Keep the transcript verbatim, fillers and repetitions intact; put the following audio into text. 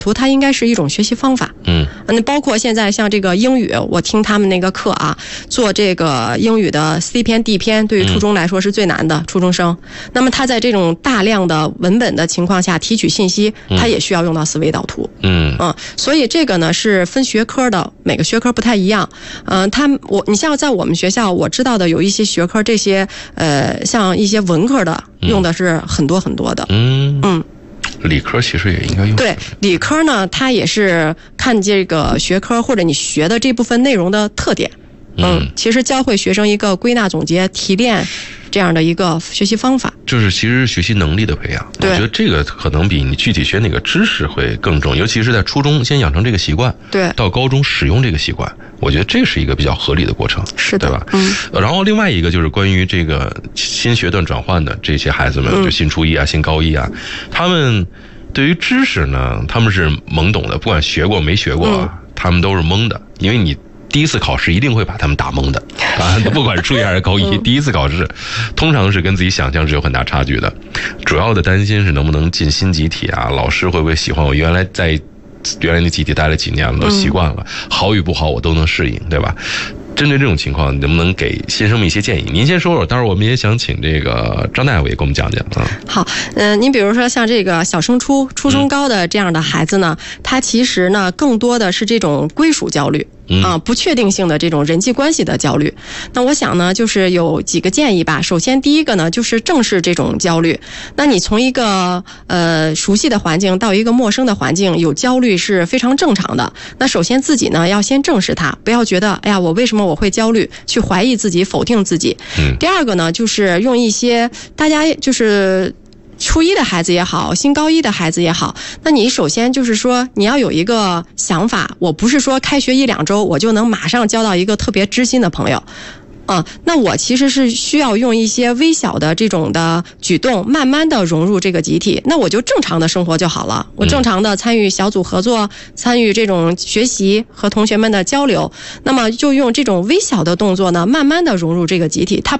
图它应该是一种学习方法， 嗯， 那包括现在像这个英语，我听他们那个课啊，做这个英语的 C 篇 D 篇，对于初中来说是最难的，初中生。那么他在这种大量的文本的情况下提取信息，他也需要用到思维导图， 嗯嗯，所以这个呢是分学科的，每个学科不太一样，嗯、呃，他我你像在我们学校我知道的有一些学科，这些呃像一些文科的用的是很多很多的，嗯嗯。 理科其实也应该用。 对，理科呢，它也是看这个学科或者你学的这部分内容的特点。嗯，嗯其实教会学生一个归纳总结、提炼这样的一个学习方法， 就是其实学习能力的培养。 对， 我觉得这个可能比你具体学哪个知识会更重要，尤其是在初中先养成这个习惯， 对， 到高中使用这个习惯，我觉得这是一个比较合理的过程， 是的， 对吧？ 嗯。 然后另外一个就是关于这个新学段转换的这些孩子们， 嗯、 就新初一啊、新高一啊，他们对于知识呢，他们是懵懂的，不管学过没学过，嗯、他们都是懵的，因为你第一次考试一定会把他们打懵的啊！不管是初一还是高一，嗯、第一次考试通常是跟自己想象是有很大差距的。主要的担心是能不能进新集体啊，老师会不会喜欢我？原来在原来那集体待了几年了，都习惯了，嗯、好与不好我都能适应，对吧？针对这种情况，能不能给新生们一些建议？您先说说，待会儿我们也想请这个张大夫也给我们讲讲啊。 好，嗯、呃，您比如说像这个小升初、初中高的这样的孩子呢，嗯、他其实呢更多的是这种归属焦虑。啊，不确定性的这种人际关系的焦虑，那我想呢，就是有几个建议吧。首先，第一个呢，就是正视这种焦虑。那你从一个呃熟悉的环境到一个陌生的环境，有焦虑是非常正常的。那首先自己呢要先正视它，不要觉得哎呀，我为什么我会焦虑，去怀疑自己、否定自己。 嗯。 第二个呢，就是用一些大家就是初一的孩子也好，新高一的孩子也好，那你首先就是说你要有一个想法，我不是说开学一两周我就能马上交到一个特别知心的朋友。啊，那我其实是需要用一些微小的这种的举动，慢慢的融入这个集体，那我就正常的生活就好了。我正常的参与小组合作，参与这种学习和同学们的交流，那么就用这种微小的动作呢，慢慢的融入这个集体。它